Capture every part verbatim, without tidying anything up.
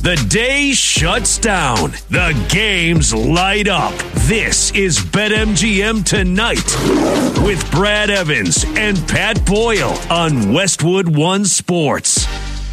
The day shuts down. The games light up. This is BetMGM Tonight with Brad Evans and Pat Boyle on Westwood One Sports.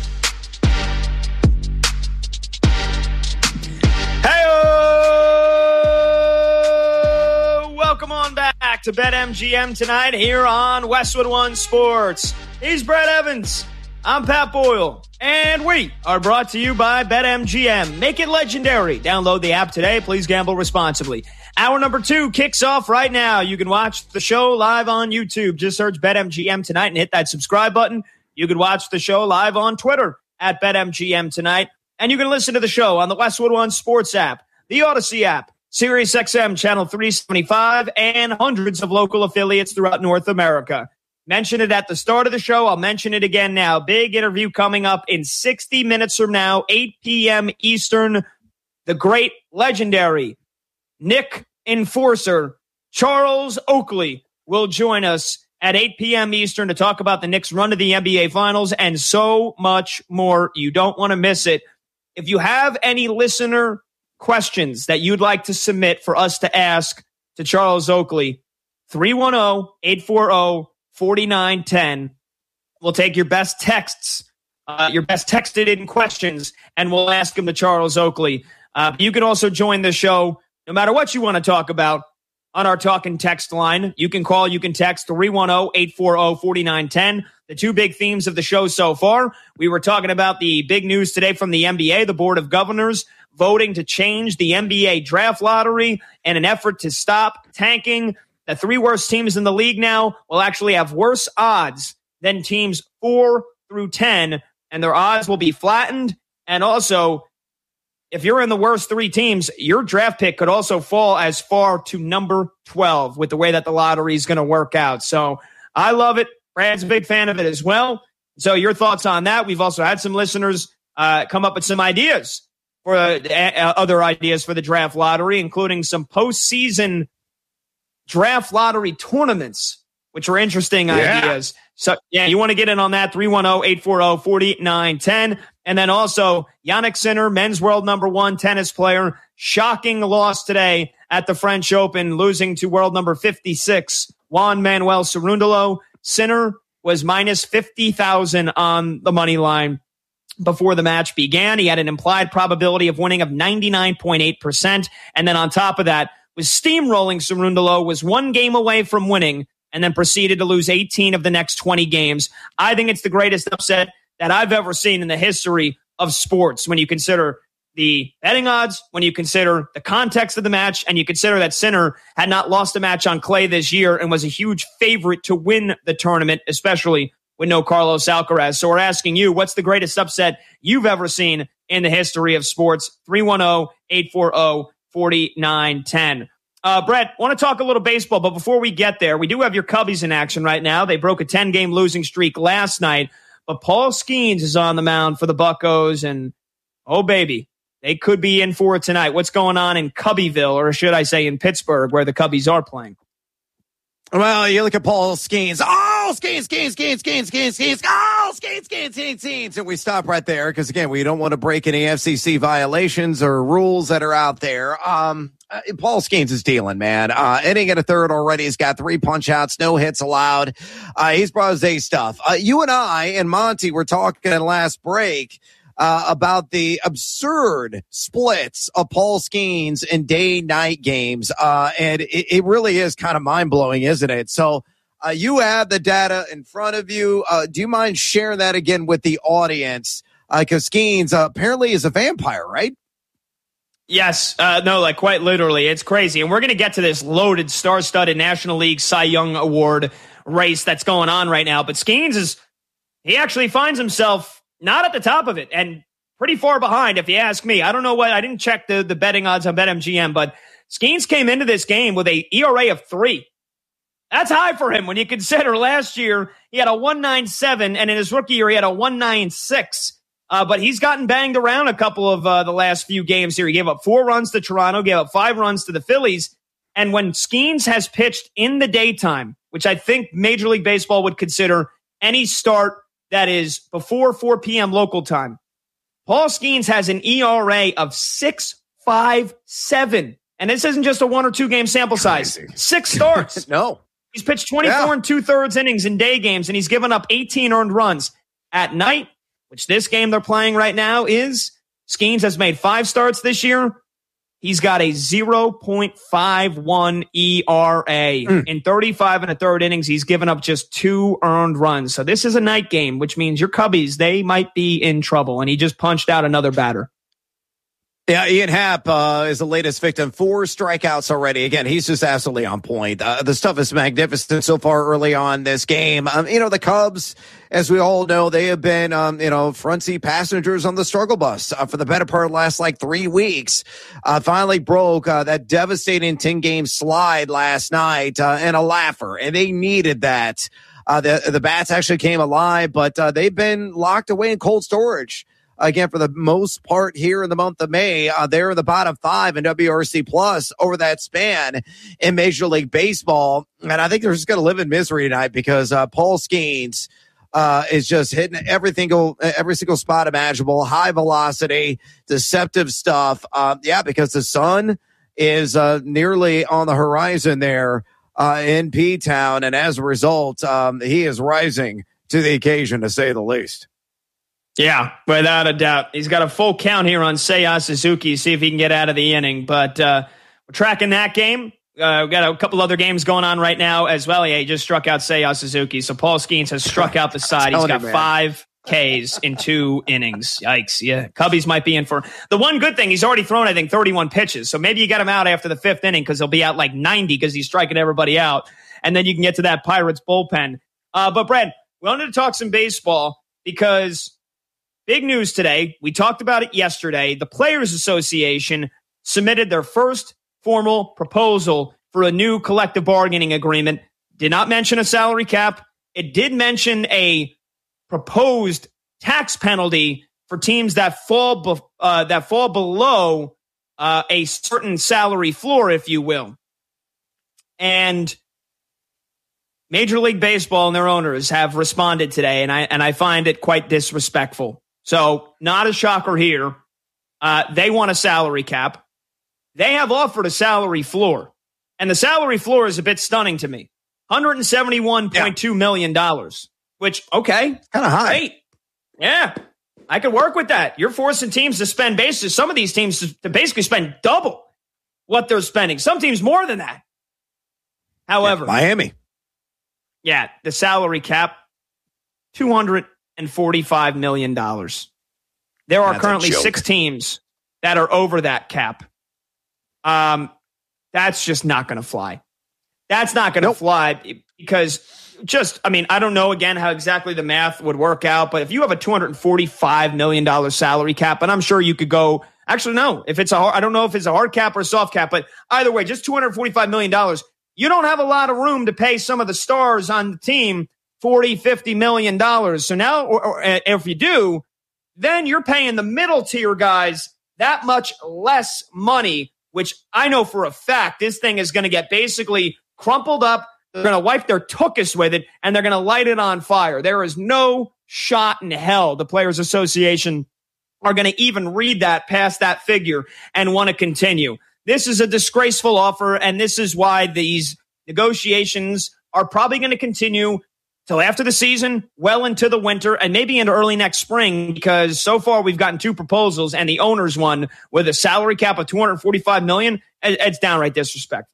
Hey-o! Welcome on back to BetMGM Tonight here on Westwood One Sports. He's Brad Evans. I'm Pat Boyle, and we are brought to you by BetMGM. Make it legendary. Download the app today. Please gamble responsibly. Hour number two kicks off right now. You can watch the show live on YouTube. Just search BetMGM Tonight and hit that subscribe button. You can watch the show live on Twitter at BetMGM Tonight. And you can listen to the show on the Westwood One Sports app, the Odyssey app, Sirius X M Channel three seventy-five, and hundreds of local affiliates throughout North America. Mention it at the start of the show. I'll mention it again now. Big interview coming up in sixty minutes from now, eight p.m. Eastern. The great, legendary Nick Enforcer, Charles Oakley, will join us at eight p.m. Eastern to talk about the Knicks' run to the N B A Finals and so much more. You don't want to miss it. If you have any listener questions that you'd like to submit for us to ask to Charles Oakley, three one zero, eight four zero, four nine one zero. We'll take your best texts, uh, your best texted in questions, and we'll ask them to Charles Oakley. Uh, you can also join the show no matter what you want to talk about on our talk and text line. You can call, you can text three one zero, eight four zero, four nine one zero. The two big themes of the show so far. We were talking about the big news today from the N B A, the Board of Governors voting to change the N B A draft lottery in an effort to stop tanking. The three worst teams in the league now will actually have worse odds than teams four through ten, and their odds will be flattened. And also, if you're in the worst three teams, your draft pick could also fall as far to number twelve with the way that the lottery is going to work out. So I love it. Brad's a big fan of it as well. So your thoughts on that? We've also had some listeners uh, come up with some ideas for uh, other ideas for the draft lottery, including some postseason draft lottery tournaments, which are interesting yeah. ideas. So, yeah, you want to get in on that, three one zero, eight four zero, four nine one zero. And then also, Jannik Sinner, men's world number one tennis player, shocking loss today at the French Open, losing to world number fifty-six, Juan Manuel Cerundolo. Sinner was minus fifty thousand on the money line before the match began. He had an implied probability of winning of ninety-nine point eight percent. And then on top of that, was steamrolling Cerundolo, was one game away from winning, and then proceeded to lose eighteen of the next twenty games. I think it's the greatest upset that I've ever seen in the history of sports when you consider the betting odds, when you consider the context of the match, and you consider that Sinner had not lost a match on clay this year and was a huge favorite to win the tournament, especially with no Carlos Alcaraz. So we're asking you, what's the greatest upset you've ever seen in the history of sports? three one zero, eight four zero, four nine one zero. Uh, Brett, want to talk a little baseball, but before we get there, we do have your Cubbies in action right now. They broke a ten-game losing streak last night, but Paul Skeens is on the mound for the Buccos, and oh, baby, they could be in for it tonight. What's going on in Cubbyville, or should I say in Pittsburgh, where the Cubbies are playing? Well, you look at Paul Skeens. Oh, Skeens, Skeens, Skeens, Skeens, Skeens, Skeens. Oh, Skeens, Skeens, Skeens, Skeens. And we stop right there because, again, we don't want to break any F C C violations or rules that are out there. Um, uh, Paul Skeens is dealing, man. Uh, inning and a third already. He's got three punch outs, no hits allowed. Uh, he's brought his A stuff. Uh, you and I and Monty were talking last break Uh, about the absurd splits of Paul Skeens in day-night games. Uh, and it, it really is kind of mind-blowing, isn't it? So uh, you have the data in front of you. Uh, do you mind sharing that again with the audience? Because uh, Skeens uh, apparently is a vampire, right? Yes. Uh, no, like quite literally. It's crazy. And we're going to get to this loaded, star-studded National League Cy Young Award race that's going on right now. But Skeens is, he actually finds himself not at the top of it, and pretty far behind, if you ask me. I don't know what, I didn't check the, the betting odds on BetMGM, but Skeens came into this game with a E R A of three. That's high for him when you consider last year he had a one point nine seven, and in his rookie year he had a one point nine six. Uh, but he's gotten banged around a couple of uh, the last few games here. He gave up four runs to Toronto, gave up five runs to the Phillies. And when Skeens has pitched in the daytime, which I think Major League Baseball would consider any start that is before four p.m. local time, Paul Skeens has an E R A of six point five seven. And this isn't just a one or two game sample size. Crazy. Six starts. No. He's pitched twenty-four yeah. and two-thirds innings in day games, and he's given up eighteen earned runs. At night, which this game they're playing right now is, Skeens has made five starts this year. He's got a zero point five one E R A. Mm. In thirty-five and a third innings, he's given up just two earned runs. So this is a night game, which means your Cubbies, they might be in trouble. And he just punched out another batter. Yeah, Ian Happ uh, is the latest victim. Four strikeouts already. Again, he's just absolutely on point. Uh, the stuff is magnificent so far early on this game. Um, you know, the Cubs, as we all know, they have been, um, you know, front seat passengers on the struggle bus uh, for the better part of the last, like, three weeks. Uh, finally broke uh, that devastating ten-game slide last night uh, and a laugher, and they needed that. Uh, the, the bats actually came alive, but uh, they've been locked away in cold storage. Again, for the most part here in the month of May, uh, they're in the bottom five in W R C plus over that span in Major League Baseball. And I think they're just going to live in misery tonight because uh, Paul Skeens uh, is just hitting every single, every single spot imaginable, high velocity, deceptive stuff. Uh, yeah, because the sun is uh, nearly on the horizon there uh, in P-Town. And as a result, um, he is rising to the occasion, to say the least. Yeah, without a doubt. He's got a full count here on Seiya Suzuki, see if he can get out of the inning. But uh, we're tracking that game. Uh, we've got a couple other games going on right now as well. Yeah, he just struck out Seiya Suzuki. So Paul Skeens has struck out the side. He's got five Ks in two innings. Yikes. Yeah, Cubbies might be in for... The one good thing, he's already thrown, I think, thirty-one pitches. So maybe you get him out after the fifth inning because he'll be out like ninety because he's striking everybody out. And then you can get to that Pirates bullpen. Uh, but, Brad, we wanted to talk some baseball because... Big news today. We talked about it yesterday. The Players Association submitted their first formal proposal for a new collective bargaining agreement. Did not mention a salary cap. It did mention a proposed tax penalty for teams that fall be, uh, that fall below uh, a certain salary floor, if you will. And Major League Baseball and their owners have responded today, and I and I find it quite disrespectful. So, not a shocker here. Uh, they want a salary cap. They have offered a salary floor. And the salary floor is a bit stunning to me. one hundred seventy-one point two million dollars. Which, okay. Kind of high. Great. Yeah. I could work with that. You're forcing teams to spend basically, some of these teams to, to basically spend double what they're spending. Some teams more than that. However. Yeah, Miami. Yeah, the salary cap, two hundred forty-five million dollars. There are That's currently six teams that are over that cap. Um, that's just not going to fly. That's not going to nope. fly because just, I mean, I don't know again how exactly the math would work out, but if you have a two hundred forty-five million dollars salary cap, and I'm sure you could go, actually, no, if it's a hard, I don't know if it's a hard cap or a soft cap, but either way, just two hundred forty-five million dollars. You don't have a lot of room to pay some of the stars on the team forty, fifty million dollars. So now, or, or if you do, then you're paying the middle tier guys that much less money, which I know for a fact this thing is going to get basically crumpled up. They're going to wipe their tuchus with it, and they're going to light it on fire. There is no shot in hell the Players Association are going to even read that past that figure and want to continue. This is a disgraceful offer, and this is why these negotiations are probably going to continue till after the season, well into the winter, and maybe into early next spring, because so far we've gotten two proposals, and the owner's one with a salary cap of two hundred forty-five million dollars, it's downright disrespect.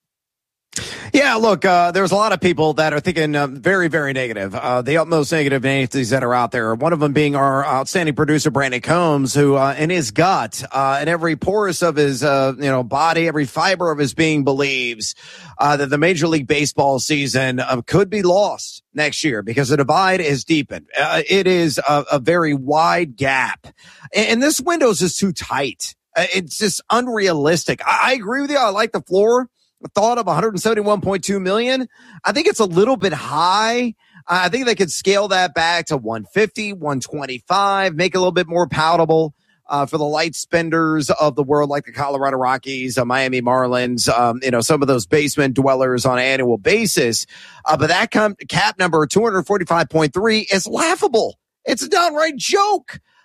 Yeah, look, uh, there's a lot of people that are thinking uh, very, very negative. Uh, the utmost negative entities that are out there. One of them being our outstanding producer, Brandon Combs, who uh, in his gut, uh, in every porous of his uh, you know body, every fiber of his being believes uh, that the Major League Baseball season uh, could be lost next year because the divide is deepened. Uh, it is a, a very wide gap, and, and this window is just too tight. Uh, it's just unrealistic. I, I agree with you. I like the floor. Thought of one hundred seventy-one point two million. I think it's a little bit high. I think they could scale that back to one fifty, one twenty-five, make it a little bit more palatable uh, for the light spenders of the world, like the Colorado Rockies, uh, Miami Marlins, um, you know, some of those basement dwellers on an annual basis. Uh, but that com- cap number, two hundred forty-five point three, is laughable. It's a downright joke.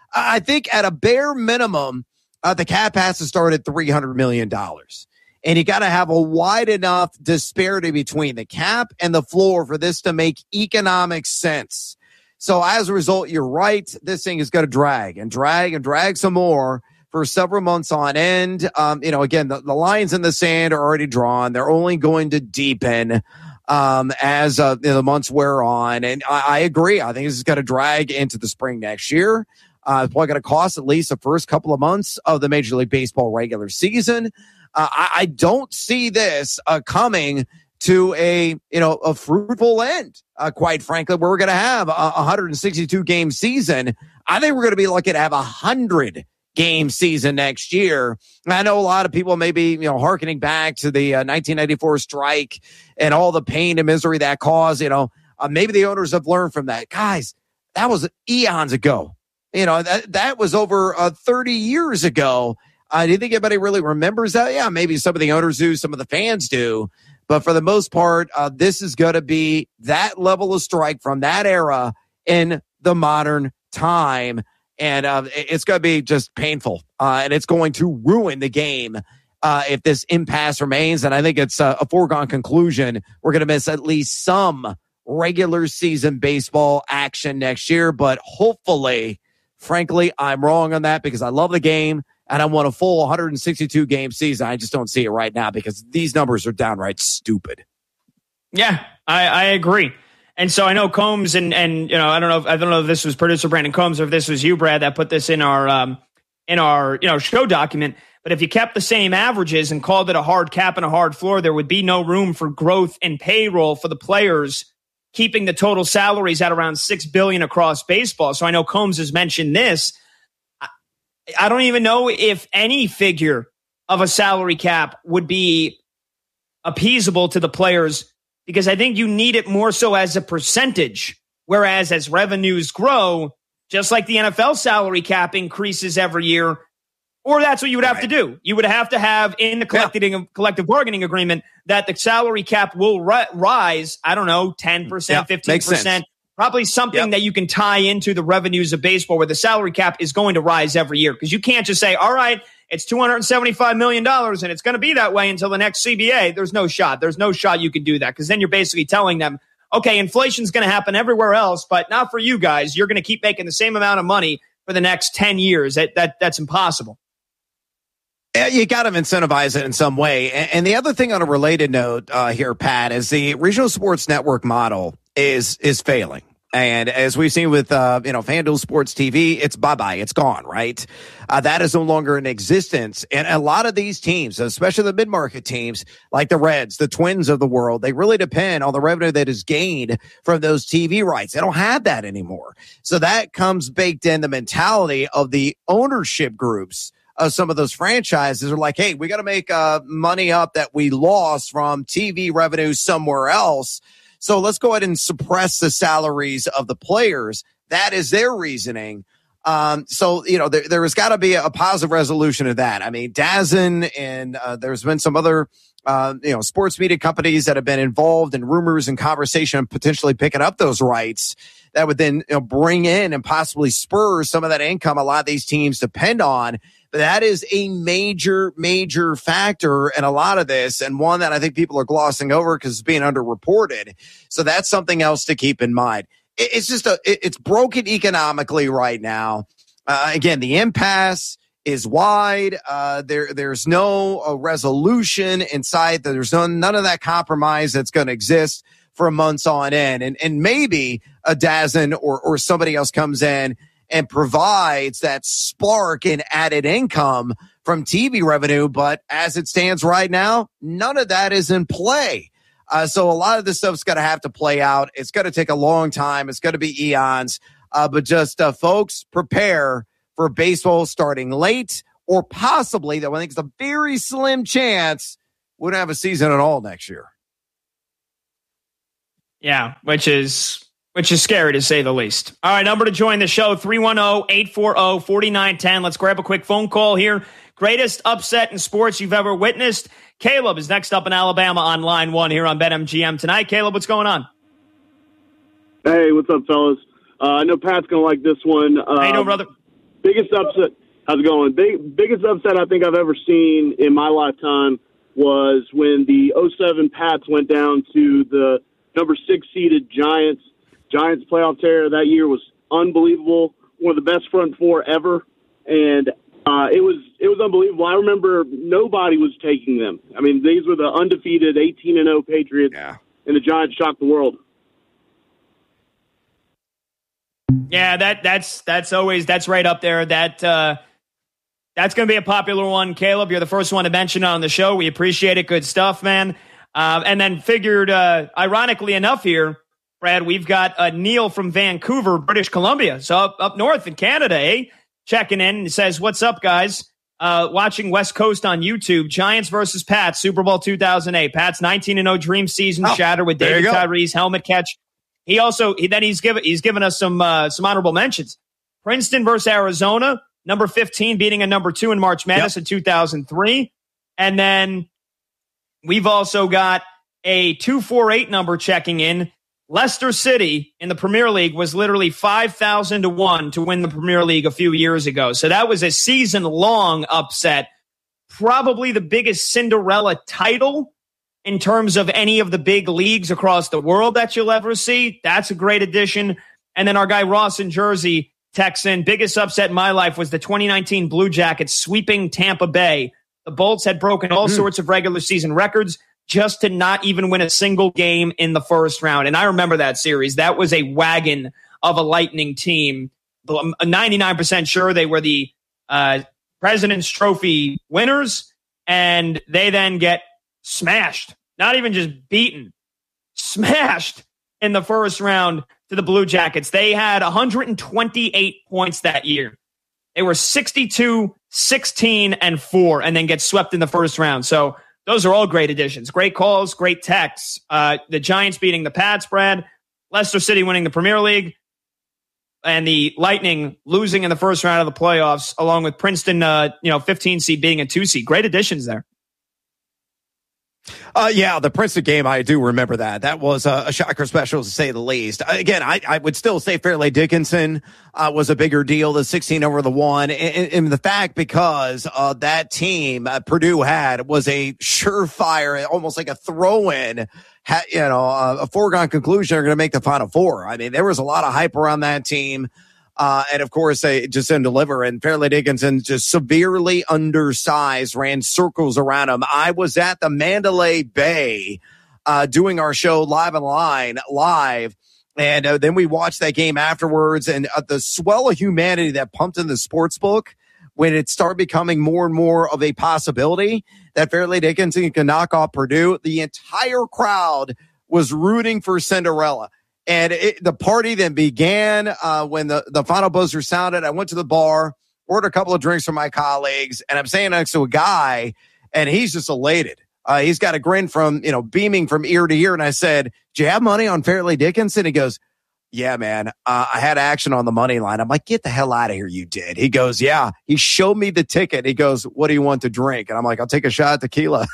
I think at a bare minimum, uh, the cap has to start at three hundred million dollars. And you got to have a wide enough disparity between the cap and the floor for this to make economic sense. So as a result, you're right. This thing is going to drag and drag and drag some more for several months on end. Um, you know, again, the, the lines in the sand are already drawn. They're only going to deepen um, as uh, you know, the months wear on. And I, I agree. I think this is going to drag into the spring next year. Uh, it's probably going to cost at least the first couple of months of the Major League Baseball regular season. Uh, I, I don't see this uh, coming to a, you know, a fruitful end, uh, quite frankly, where we're going to have a one hundred sixty-two game season. I think we're going to be lucky to have a one hundred game season next year. And I know a lot of people may be, you know, hearkening back to the uh, nineteen ninety-four strike and all the pain and misery that caused. You know, uh, maybe the owners have learned from that. Guys, that was eons ago. You know, that, that was over uh, thirty years ago. Uh, do you think anybody really remembers that? Yeah, maybe some of the owners do, some of the fans do. But for the most part, uh, this is going to be that level of strike from that era in the modern time. And uh, it's going to be just painful. Uh, and it's going to ruin the game uh, if this impasse remains. And I think it's a, a foregone conclusion. We're going to miss at least some regular season baseball action next year. But hopefully, frankly, I'm wrong on that because I love the game. And I want a full one hundred sixty-two game season. I just don't see it right now because these numbers are downright stupid. Yeah, I, I agree. And so I know Combs and, and, you know, I don't know if, I don't know if this was producer Brandon Combs or if this was you, Brad, that put this in our, um, in our, you know, show document. But if you kept the same averages and called it a hard cap and a hard floor, there would be no room for growth and payroll for the players, keeping the total salaries at around six billion dollars across baseball. So I know Combs has mentioned this. I don't even know if any figure of a salary cap would be appeasable to the players because I think you need it more so as a percentage. Whereas as revenues grow, just like the N F L salary cap increases every year, or that's what you would have right. to do. You would have to have in the collective, yeah. collective bargaining agreement that the salary cap will ri- rise, I don't know, ten percent, yeah, fifteen percent. Probably something yep. that you can tie into the revenues of baseball where the salary cap is going to rise every year. Because you can't just say, all right, it's two hundred seventy-five million dollars and it's going to be that way until the next C B A. There's no shot. There's no shot you can do that. Because then you're basically telling them, okay, inflation's going to happen everywhere else, but not for you guys. You're going to keep making the same amount of money for the next ten years. That, that That's impossible. You got to incentivize it in some way. And the other thing on a related note uh, here, Pat, is the regional sports network model is is failing. And as we've seen with, uh, you know, FanDuel Sports T V, it's bye-bye. It's gone, right? Uh, that is no longer in existence. And a lot of these teams, especially the mid-market teams, like the Reds, the Twins of the world, they really depend on the revenue that is gained from those T V rights. They don't have that anymore. So that comes baked in the mentality of the ownership groups of some of those franchises are like, hey, we got to make uh, money up that we lost from T V revenue somewhere else. So let's go ahead and suppress the salaries of the players. That is their reasoning. Um, so, you know, there, there has got to be a positive resolution of that. I mean, D A Z N and uh, there's been some other, uh, you know, sports media companies that have been involved in rumors and conversation potentially picking up those rights that would then, you know, bring in and possibly spur some of that income a lot of these teams depend on. But that is a major, major factor in a lot of this, and one that I think people are glossing over because it's being underreported. So that's something else to keep in mind. It's just a, it's broken economically right now. Uh, again, the impasse is wide. Uh, there, there's no uh, resolution in sight. There's no, none of that compromise that's going to exist for months on end. And, and maybe a D A Z N or, or somebody else comes in and provides that spark in added income from T V revenue. But as it stands right now, none of that is in play. Uh, so a lot of this stuff's going to have to play out. It's going to take a long time. It's going to be eons. Uh, but just, uh, folks, prepare for baseball starting late or possibly, though I think it's a very slim chance, we don't have a season at all next year. Yeah, which is... Which is scary to say the least. All right, number to join the show, three one zero, eight four zero, four nine one zero. Let's grab a quick phone call here. Greatest upset in sports you've ever witnessed. Caleb is next up in Alabama on line one here on BetMGM tonight. Caleb, what's going on? Hey, what's up, fellas? Uh, I know Pat's going to like this one. Uh, How you doing, brother? biggest upset. How's it going? Big, biggest upset I think I've ever seen in my lifetime was when the oh seven Pats went down to the number six seeded Giants. Giants playoff terror that year was unbelievable. One of the best front four ever, and uh, it was it was unbelievable. I remember nobody was taking them. I mean, these were the undefeated eighteen and oh Patriots, yeah. and the Giants shocked the world. Yeah, that that's that's always that's right up there. That uh, that's going to be a popular one. Caleb, you're the first one to mention it on the show. We appreciate it. Good stuff, man. Uh, and then figured, uh, ironically enough, here, Brad, we've got uh, Neil from Vancouver, British Columbia, so up, up north in Canada, eh? Checking in and says, "What's up, guys? Uh, watching West Coast on YouTube. Giants versus Pats, Super Bowl two thousand eight. Pats nineteen and oh dream season oh, shattered with David Tyree's helmet catch." He also he, then he's given he's given us some uh, some honorable mentions. Princeton versus Arizona, number fifteen beating a number two in March Madness yep. in two thousand three, and then we've also got a two forty-eight number checking in. Leicester City in the Premier League was literally five thousand to one to win the Premier League a few years ago. So that was a season long upset, probably the biggest Cinderella title in terms of any of the big leagues across the world that you'll ever see. That's a great addition. And then our guy Ross in Jersey texts in, biggest upset in my life was the twenty nineteen Blue Jackets sweeping Tampa Bay. The Bolts had broken all mm. sorts of regular season records just to not even win a single game in the first round. And I remember that series. That was a wagon of a Lightning team. I'm ninety-nine percent sure they were the uh, President's Trophy winners, and they then get smashed. Not even just beaten, smashed in the first round to the Blue Jackets. They had one hundred twenty-eight points that year. They were sixty-two, sixteen, and four, and then get swept in the first round. So those are all great additions. Great calls, great texts. Uh, the Giants beating the Pats, Brad. Leicester City winning the Premier League. And the Lightning losing in the first round of the playoffs, along with Princeton, uh, you know, fifteen seed being a two seed. Great additions there. Uh, yeah, the Princeton game, I do remember that. That was a, a shocker special, to say the least. Again, I, I would still say Fairleigh Dickinson uh, was a bigger deal, the sixteen over the one. And, and the fact because uh, that team uh, Purdue had was a surefire, almost like a throw-in, ha, you know, a, a foregone conclusion they're going to make the Final Four. I mean, there was a lot of hype around that team. Uh, and of course, they just didn't deliver. And Fairleigh Dickinson just severely undersized, ran circles around him. I was at the Mandalay Bay, uh, doing our show Live and Line live. And uh, then we watched that game afterwards, and uh, the swell of humanity that pumped in the sports book when it started becoming more and more of a possibility that Fairleigh Dickinson can knock off Purdue. The entire crowd was rooting for Cinderella. And it, the party then began uh, when the, the final buzzer sounded. I went to the bar, ordered a couple of drinks for my colleagues, and I'm standing next to a guy, and he's just elated. Uh, he's got a grin from, you know, beaming from ear to ear. And I said, "Do you have money on Fairleigh Dickinson?" He goes, "Yeah, man, uh, I had action on the money line." I'm like, "Get the hell out of here, you did." He goes, "Yeah." He showed me the ticket. He goes, "What do you want to drink?" And I'm like, "I'll take a shot of tequila."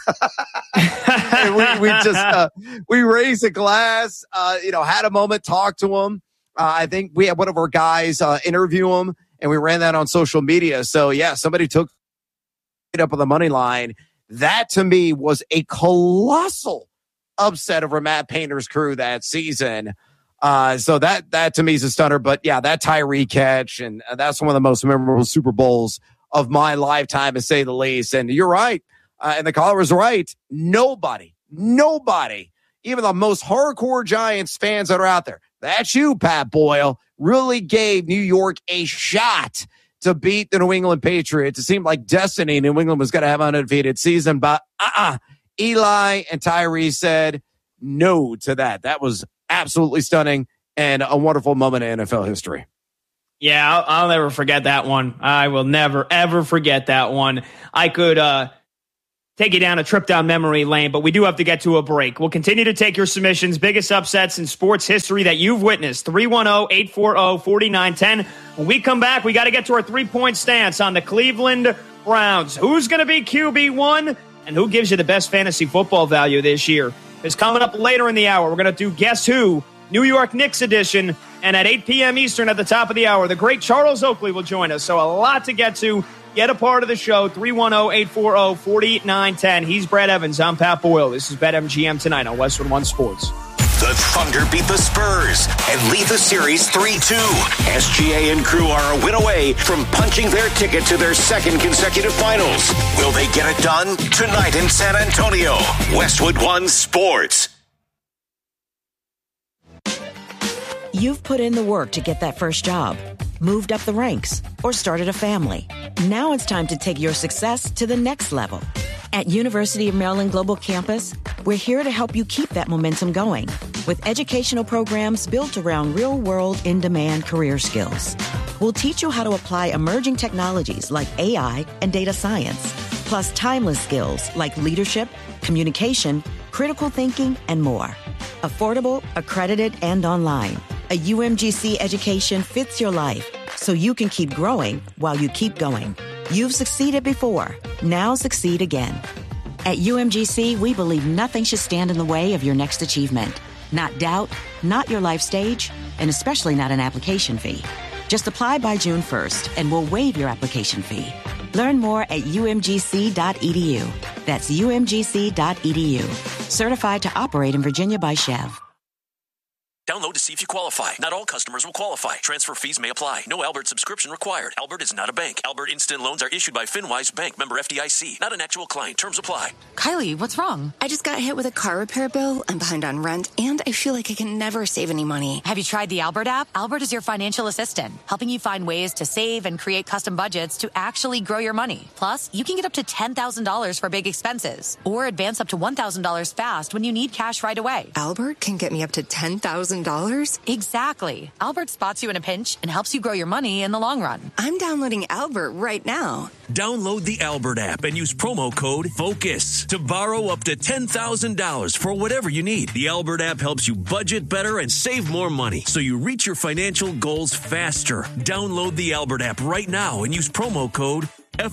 And we, we just, uh, we raised a glass, uh, you know, had a moment, talked to him. Uh, I think we had one of our guys uh, interview him, and we ran that on social media. So, yeah, somebody took it up on the money line. That, to me, was a colossal upset over Matt Painter's crew that season. Uh, so that, that to me is a stunner. But yeah, that Tyree catch, and that's one of the most memorable Super Bowls of my lifetime, to say the least. And you're right. Uh, and the caller was right. Nobody, nobody, even the most hardcore Giants fans that are out there, that's you, Pat Boyle, really gave New York a shot to beat the New England Patriots. It seemed like destiny. New England was going to have an undefeated season, but uh-uh. Eli and Tyree said no to that. That was absolutely stunning and a wonderful moment in N F L history. Yeah, I'll, I'll never forget that one. I will never, ever forget that one. I could uh, take you down a trip down memory lane, but we do have to get to a break. We'll continue to take your submissions, biggest upsets in sports history that you've witnessed. three one zero, eight four zero, four nine one zero. When we come back, we got to get to our three-point stance on the Cleveland Browns. Who's going to be Q B one, and who gives you the best fantasy football value this year? It's coming up later in the hour. We're going to do Guess Who, New York Knicks edition, And at eight p.m. Eastern at the top of the hour, the great Charles Oakley will join us. So a lot to get to. Get a part of the show, three one zero, eight four zero, four nine one zero. He's Brad Evans. I'm Pat Boyle. This is BetMGM Tonight on Westwood One Sports. The Thunder beat the Spurs and lead the series three two. S G A and crew are a win away from punching their ticket to their second consecutive finals. Will they get it done? Tonight in San Antonio. Westwood One Sports. You've put in the work to get that first job, moved up the ranks, or started a family. Now it's time to take your success to the next level. At University of Maryland Global Campus, we're here to help you keep that momentum going with educational programs built around real-world, in-demand career skills. We'll teach you how to apply emerging technologies like A I and data science, plus timeless skills like leadership, communication, critical thinking, and more. Affordable, accredited, and online. A U M G C education fits your life so you can keep growing while you keep going. You've succeeded before. Now succeed again. At U M G C, we believe nothing should stand in the way of your next achievement. Not doubt, not your life stage, and especially not an application fee. Just apply by June first and we'll waive your application fee. Learn more at U M G C dot E D U. That's U M G C dot E D U. Certified to operate in Virginia by Chev. Download to see if you qualify. Not all customers will qualify. Transfer fees may apply. No Albert subscription required. Albert is not a bank. Albert Instant Loans are issued by FinWise Bank, member F D I C. Not an actual client. Terms apply. Kylie, what's wrong? I just got hit with a car repair bill. I'm behind on rent, and I feel like I can never save any money. Have you tried the Albert app? Albert is your financial assistant, helping you find ways to save and create custom budgets to actually grow your money. Plus, you can get up to ten thousand dollars for big expenses, or advance up to one thousand dollars fast when you need cash right away. Albert can get me up to ten thousand dollars? Exactly. Albert spots you in a pinch and helps you grow your money in the long run. I'm downloading Albert right now. Download the Albert app and use promo code FOCUS to borrow up to ten thousand dollars for whatever you need. The Albert app helps you budget better and save more money so you reach your financial goals faster. Download the Albert app right now and use promo code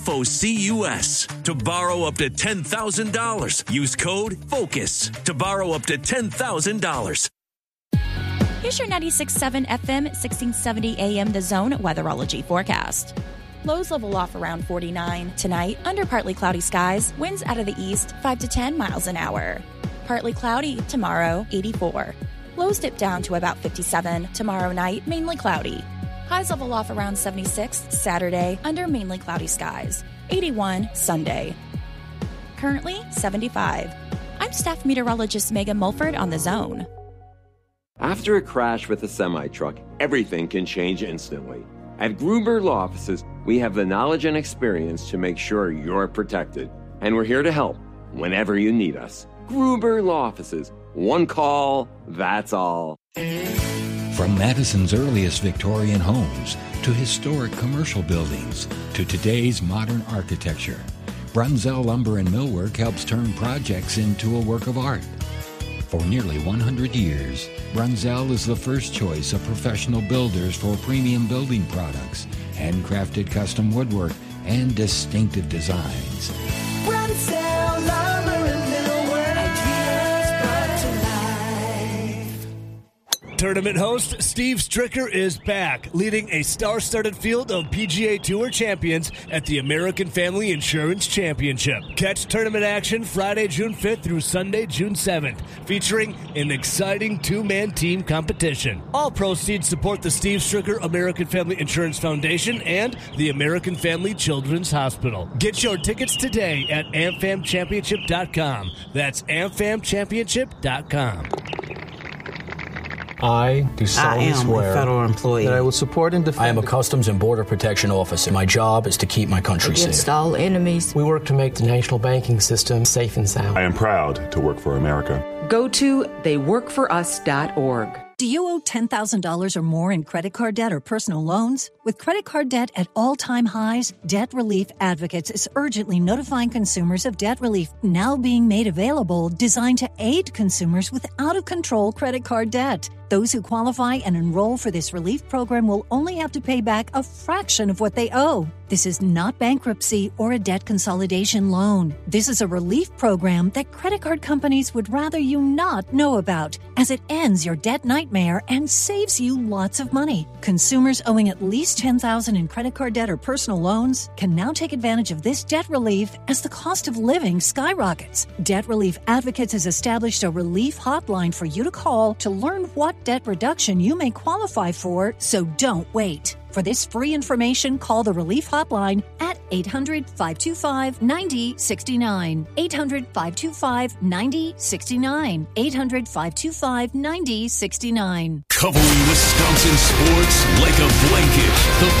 FOCUS to borrow up to ten thousand dollars. Use code FOCUS to borrow up to ten thousand dollars. Here's your ninety-six point seven F M, sixteen seventy A M The Zone weatherology forecast. Lows level off around forty-nine. Tonight, under partly cloudy skies, winds out of the east, five to ten miles an hour. Partly cloudy tomorrow, eighty-four. Lows dip down to about fifty-seven. Tomorrow night, mainly cloudy. Highs level off around seventy-six. Saturday, under mainly cloudy skies. eighty-one Sunday. Currently, seventy-five. I'm staff meteorologist Megan Mulford on The Zone. After a crash with a semi-truck, everything can change instantly. At Gruber Law Offices, we have the knowledge and experience to make sure you're protected. And we're here to help whenever you need us. Gruber Law Offices. One call, that's all. From Madison's earliest Victorian homes to historic commercial buildings to today's modern architecture, Brunzell Lumber and Millwork helps turn projects into a work of art. For nearly one hundred years, Brunzell is the first choice of professional builders for premium building products, handcrafted custom woodwork, and distinctive designs. Brunzell Lumber and Millwork, ideas brought to life. Tournament host Steve Stricker is back, leading a star-studded field of P G A Tour champions at the American Family Insurance Championship. Catch tournament action Friday, June fifth through Sunday, June seventh, featuring an exciting two-man team competition. All proceeds support the Steve Stricker American Family Insurance Foundation and the American Family Children's Hospital. Get your tickets today at A M F A M championship dot com. That's A M F A M championship dot com. I do solemnly I am swear a federal employee that I will support and defend. I am a Customs and Border Protection Officer. My job is to keep my country against safe. all enemies. We work to make the national banking system safe and sound. I am proud to work for America. Go to they work for us dot org. Do you owe ten thousand dollars or more in credit card debt or personal loans? With credit card debt at all-time highs, Debt Relief Advocates is urgently notifying consumers of debt relief now being made available, designed to aid consumers with out-of-control credit card debt. Those who qualify and enroll for this relief program will only have to pay back a fraction of what they owe. This is not bankruptcy or a debt consolidation loan. This is a relief program that credit card companies would rather you not know about, as it ends your debt nightmare nightmare and saves you lots of money. Consumers owing at least ten thousand dollars in credit card debt or personal loans can now take advantage of this debt relief as the cost of living skyrockets. Debt Relief Advocates has established a relief hotline for you to call to learn what debt reduction you may qualify for, so don't wait. For this free information, call the Relief Hotline at eight hundred, five two five, nine zero six nine. eight hundred, five two five, nine zero six nine. eight hundred, five two five, nine zero six nine. Covering Wisconsin sports like a blanket. The